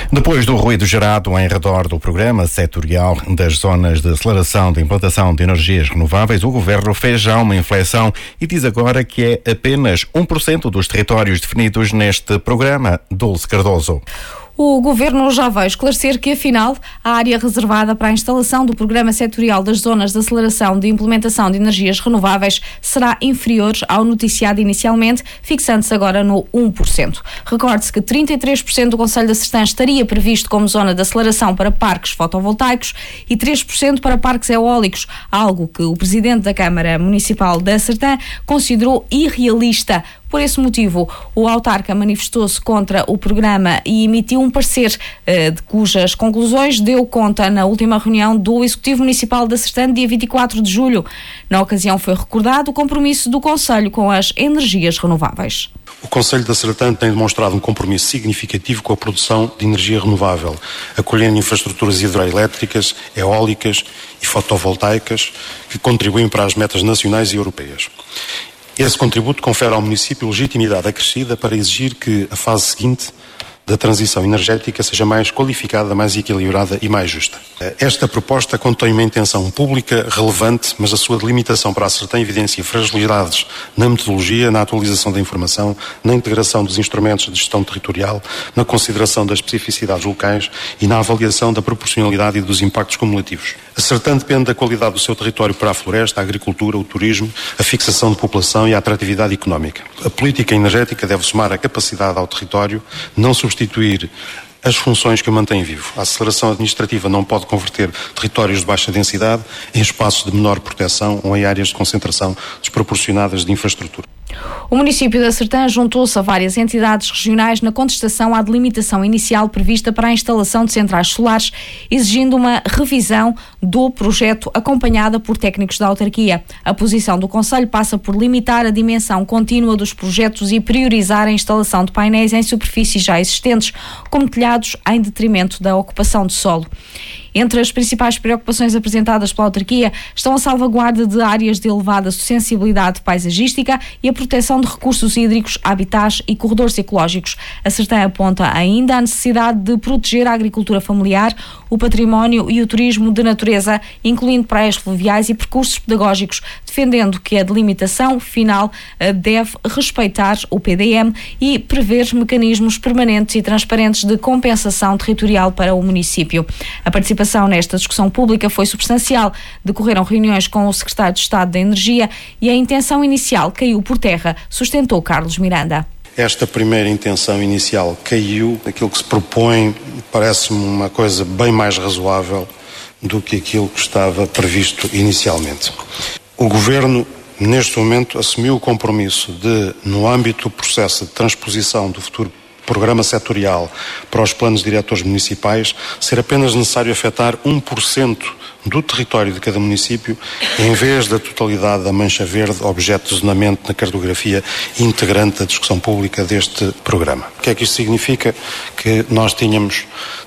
Depois do ruído gerado em redor do programa setorial das zonas de aceleração de implantação de energias renováveis, o Governo fez já uma inflexão e diz agora que é apenas 1% dos territórios definidos neste programa. Dulce Cardoso. O Governo já vai esclarecer que, afinal, a área reservada para a instalação do Programa Setorial das Zonas de Aceleração de Implementação de Energias Renováveis será inferior ao noticiado inicialmente, fixando-se agora no 1%. Recorde-se que 33% do Concelho da Sertã estaria previsto como zona de aceleração para parques fotovoltaicos e 3% para parques eólicos, algo que o Presidente da Câmara Municipal da Sertã considerou irrealista. Por esse motivo, o autarca manifestou-se contra o programa e emitiu um parecer de cujas conclusões deu conta na última reunião do Executivo Municipal da Sertã, dia 24 de julho. Na ocasião foi recordado o compromisso do Concelho com as energias renováveis. O Concelho da Sertã tem demonstrado um compromisso significativo com a produção de energia renovável, acolhendo infraestruturas hidroelétricas, eólicas e fotovoltaicas que contribuem para as metas nacionais e europeias. Esse contributo confere ao município legitimidade acrescida para exigir que a fase seguinte da transição energética seja mais qualificada, mais equilibrada e mais justa. Esta proposta contém uma intenção pública relevante, mas a sua delimitação para a Sertã evidencia fragilidades na metodologia, na atualização da informação, na integração dos instrumentos de gestão territorial, na consideração das especificidades locais e na avaliação da proporcionalidade e dos impactos cumulativos. A Sertã depende da qualidade do seu território para a floresta, a agricultura, o turismo, a fixação de população e a atratividade económica. A política energética deve somar a capacidade ao território, não substituir as funções que o mantêm vivo. A aceleração administrativa não pode converter territórios de baixa densidade em espaços de menor proteção ou em áreas de concentração desproporcionadas de infraestrutura. O município da Sertã juntou-se a várias entidades regionais na contestação à delimitação inicial prevista para a instalação de centrais solares, exigindo uma revisão do projeto acompanhada por técnicos da autarquia. A posição do Concelho passa por limitar a dimensão contínua dos projetos e priorizar a instalação de painéis em superfícies já existentes, como telhados, em detrimento da ocupação de solo. Entre as principais preocupações apresentadas pela autarquia estão a salvaguarda de áreas de elevada sensibilidade paisagística e a proteção de recursos hídricos, habitats e corredores ecológicos. A Sertã aponta ainda a necessidade de proteger a agricultura familiar, o património e o turismo de natureza, incluindo praias fluviais e percursos pedagógicos, defendendo que a delimitação final deve respeitar o PDM e prever mecanismos permanentes e transparentes de compensação territorial para o município. A participação nesta discussão pública foi substancial. Decorreram reuniões com o Secretário de Estado da Energia e a intenção inicial caiu por terra, sustentou Carlos Miranda. Esta primeira intenção inicial caiu. Aquilo que se propõe parece-me uma coisa bem mais razoável do que aquilo que estava previsto inicialmente. O Governo, neste momento, assumiu o compromisso de, no âmbito do processo de transposição do futuro programa setorial para os planos diretores municipais, ser apenas necessário afetar 1% do território de cada município, em vez da totalidade da mancha verde, objeto de zonamento na cartografia integrante da discussão pública deste programa. O que é que isto significa? Que nós tínhamos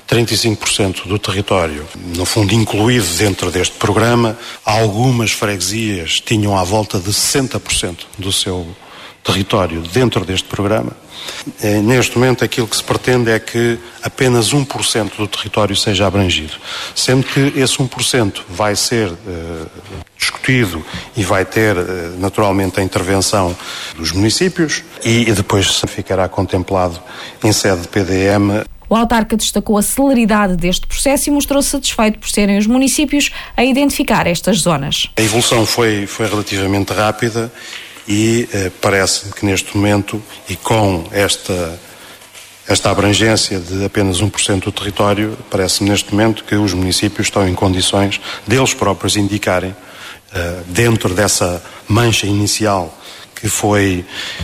35% do território, no fundo, incluído dentro deste programa. Algumas freguesias tinham à volta de 60% do seu território dentro deste programa. Neste momento, aquilo que se pretende é que apenas 1% do território seja abrangido, sendo que esse 1% vai ser discutido e vai ter naturalmente a intervenção dos municípios e depois ficará contemplado em sede de PDM. O autarca destacou a celeridade deste processo e mostrou-se satisfeito por serem os municípios a identificar estas zonas. A evolução foi relativamente rápida. E parece-me que neste momento, e com esta abrangência de apenas 1% do território, parece-me neste momento que os municípios estão em condições deles próprios indicarem, dentro dessa mancha inicial que foi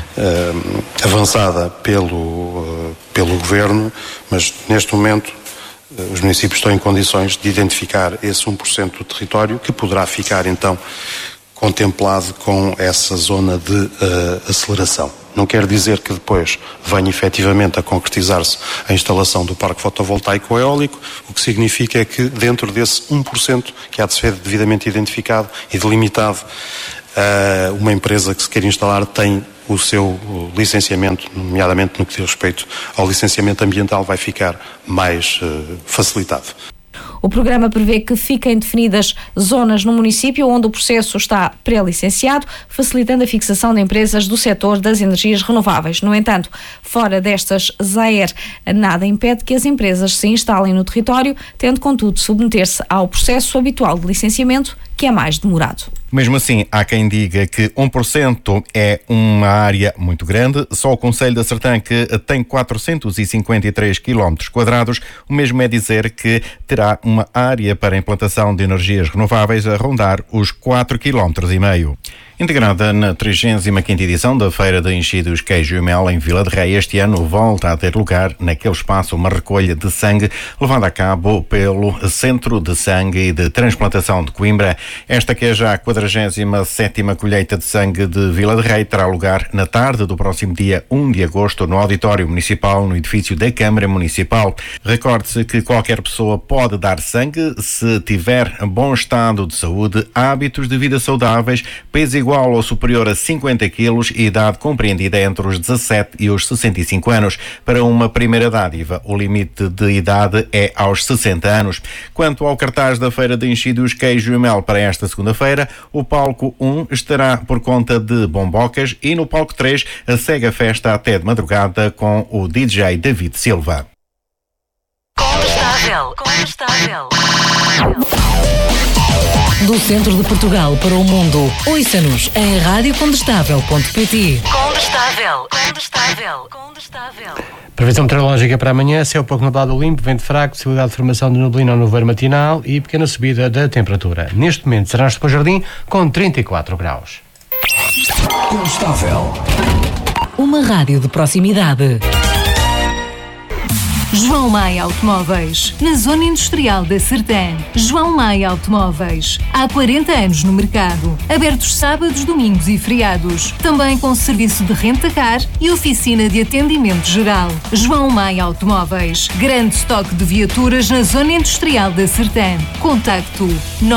avançada pelo Governo, mas neste momento os municípios estão em condições de identificar esse 1% do território que poderá ficar então contemplado com essa zona de aceleração. Não quer dizer que depois venha efetivamente a concretizar-se a instalação do parque fotovoltaico ou eólico, o que significa é que dentro desse 1% que há de ser devidamente identificado e delimitado, uma empresa que se quer instalar tem o seu licenciamento, nomeadamente no que diz respeito ao licenciamento ambiental, vai ficar mais facilitado. O programa prevê que fiquem definidas zonas no município onde o processo está pré-licenciado, facilitando a fixação de empresas do setor das energias renováveis. No entanto, fora destas ZAER, nada impede que as empresas se instalem no território, tendo, contudo, submeter-se ao processo habitual de licenciamento, que é mais demorado. Mesmo assim, há quem diga que 1% é uma área muito grande. Só o Concelho da Sertã, que tem 453 km², o mesmo é dizer que terá uma área para a implantação de energias renováveis a rondar os 4,5 km. Integrada na 35ª edição da Feira de Enchidos Queijo e Mel em Vila de Rei, este ano volta a ter lugar naquele espaço uma recolha de sangue levada a cabo pelo Centro de Sangue e de Transplantação de Coimbra. Esta, que é já a 47ª colheita de sangue de Vila de Rei, terá lugar na tarde do próximo dia 1 de agosto no Auditório Municipal, no edifício da Câmara Municipal. Recorde-se que qualquer pessoa pode dar sangue se tiver bom estado de saúde, hábitos de vida saudáveis, peso igual ou superior a 50 quilos e idade compreendida entre os 17 e os 65 anos. Para uma primeira dádiva, o limite de idade é aos 60 anos. Quanto ao cartaz da Feira de Enchidos Queijo e Mel para esta segunda-feira, o palco 1 estará por conta de Bombocas e no palco 3 segue a festa até de madrugada com o DJ David Silva. Condestável. Do centro de Portugal para o mundo, ouça-nos em radiocondestável.pt. Condestável. Previsão meteorológica para amanhã: céu pouco nublado limpo, vento fraco, possibilidade de formação de neblina ou nevoeiro matinal e pequena subida da temperatura. Neste momento, Sernaste do Bom Jardim com 34 graus. Condestável. Uma rádio de proximidade. João Maia Automóveis, na Zona Industrial da Sertã. João Maia Automóveis, há 40 anos no mercado, abertos sábados, domingos e feriados, também com serviço de renta-car e oficina de atendimento geral. João Maia Automóveis, grande estoque de viaturas na Zona Industrial da Sertã. Contacto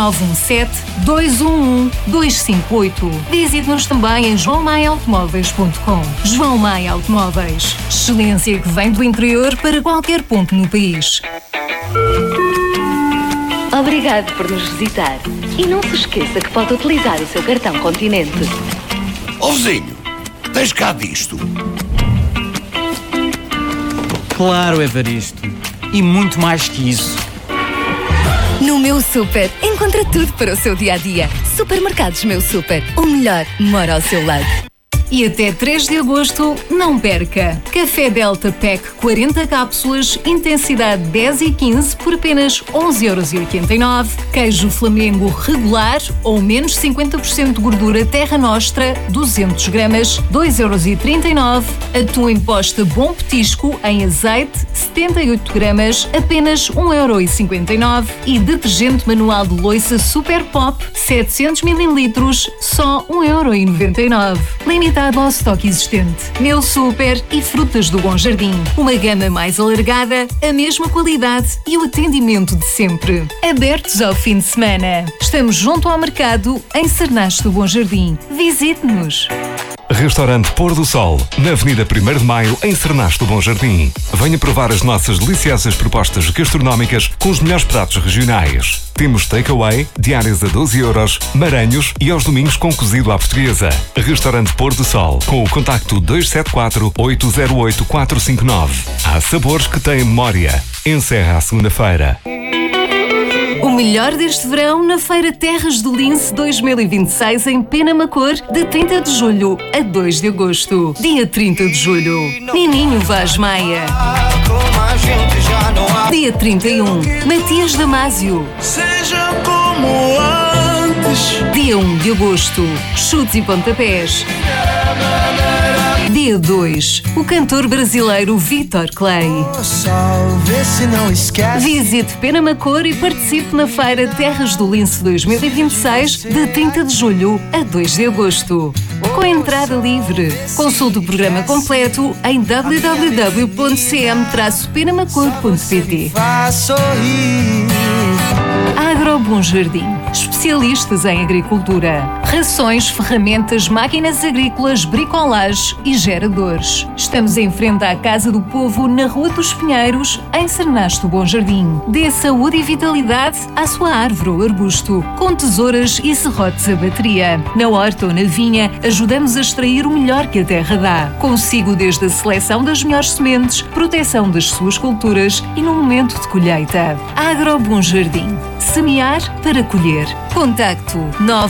917-211-258. Visite-nos também em joaomaiaautomóveis.com. João Maia Automóveis, excelência que vem do interior para qualquer ponto no país. Obrigado por nos visitar. E não se esqueça que pode utilizar o seu cartão Continente. Ó vizinho, tens cá disto? Claro, Evaristo. E muito mais que isso. No Meu Super, encontra tudo para o seu dia-a-dia. Supermercados Meu Super, o melhor mora ao seu lado. E até 3 de agosto, não perca! Café Delta Pack 40 cápsulas, intensidade 10 e 15 por apenas 11,89€. Queijo Flamengo regular ou menos 50% de gordura Terra Nostra, 200 gramas, 2,39€. Atum em posta Bom Petisco em azeite, 78 gramas, apenas 1,59€. E detergente manual de louça Super Pop, 700 ml, só 1,99€. Limitado ao estoque existente. Meu Super e Frutas do Bom Jardim. Uma gama mais alargada, a mesma qualidade e o atendimento de sempre. Abertos ao fim de semana. Estamos junto ao mercado em Sernaste do Bom Jardim. Visite-nos. Restaurante Pôr do Sol, na Avenida 1º de Maio, em Sernaste do Bom Jardim. Venha provar as nossas deliciosas propostas gastronómicas com os melhores pratos regionais. Temos takeaway, diárias a 12€, maranhos e aos domingos com cozido à portuguesa. Restaurante Pôr do Sol, com o contacto 274-808-459. Há sabores que têm memória. Encerra a segunda-feira. O melhor deste verão na Feira Terras do Lince 2026 em Penamacor, de 30 de julho a 2 de agosto. Dia 30 de julho, Nininho Vaz Maia. Dia 31, Matias Damasio. Seja como antes. Dia 1 de agosto, Chutes e Pontapés. Dia 2, o cantor brasileiro Vitor Clay. Visite Penamacor e participe na Feira Terras do Lince 2026, de 30 de julho a 2 de agosto. Com entrada livre. Consulte o programa completo em www.cm-penamacor.pt. Agrobom Jardim, especialistas em agricultura. Rações, ferramentas, máquinas agrícolas, bricolage e geradores. Estamos em frente à Casa do Povo, na Rua dos Pinheiros, em Cernasto Bom Jardim. Dê saúde e vitalidade à sua árvore ou arbusto, com tesouras e serrotes a bateria. Na horta ou na vinha, ajudamos a extrair o melhor que a terra dá. Consigo desde a seleção das melhores sementes, proteção das suas culturas e no momento de colheita. Agrobom Jardim. Semear para colher. Contacto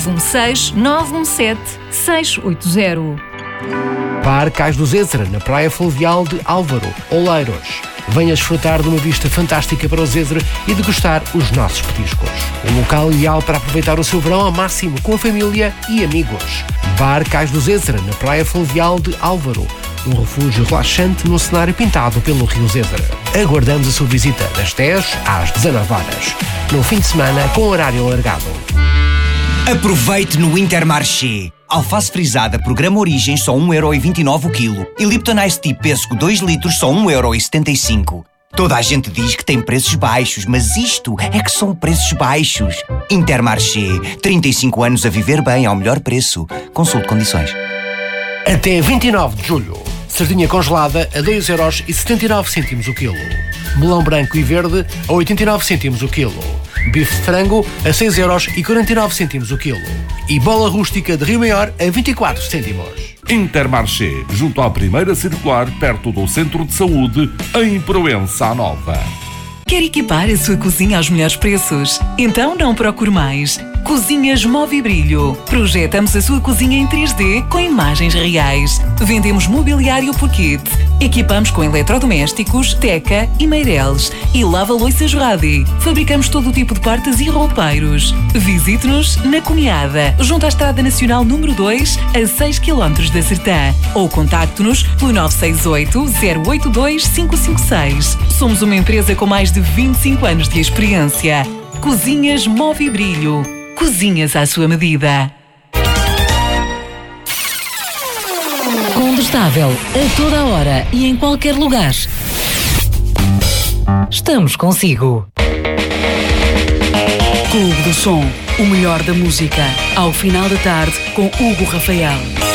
916-917-680. Bar Cais do Zézera, na Praia Fluvial de Álvaro, Oleiros. Venha desfrutar de uma vista fantástica para o Zézera e degustar os nossos petiscos. Um local ideal para aproveitar o seu verão ao máximo com a família e amigos. Bar Cais do Zézera, na Praia Fluvial de Álvaro. Um refúgio relaxante num cenário pintado pelo Rio Zézera. Aguardamos a sua visita das 10 às 19 horas. No fim de semana, com horário alargado. Aproveite no Intermarché. Alface frisada, programa Origens, só 1,29€ o quilo. E Lipton Ice Tea Pêssego 2 litros, só 1,75€. Toda a gente diz que tem preços baixos, mas isto é que são preços baixos. Intermarché. 35 anos a viver bem ao melhor preço. Consulte condições. Até 29 de julho. Sardinha congelada a 2,79€ o quilo. Melão branco e verde a 89 cêntimos o quilo. Bife de frango a 6,49€ o quilo. E bola rústica de Rio Maior a 24 cêntimos. Intermarché, junto à primeira circular, perto do Centro de Saúde, em Proença Nova. Quer equipar a sua cozinha aos melhores preços? Então não procure mais. Cozinhas Movibrilho. Projetamos a sua cozinha em 3D com imagens reais. Vendemos mobiliário por kit. Equipamos com eletrodomésticos, teca e meireles. E lava-loiças Radi. Fabricamos todo o tipo de portas e roupeiros. Visite-nos na Comiada, junto à Estrada Nacional número 2, a 6 km da Sertã. Ou contacte-nos pelo 968-082-556. Somos uma empresa com mais de 25 anos de experiência. Cozinhas Movibrilho. Cozinhas à sua medida. Condestável, a toda a hora e em qualquer lugar. Estamos consigo. Clube do Som, o melhor da música. Ao final da tarde, com Hugo Rafael.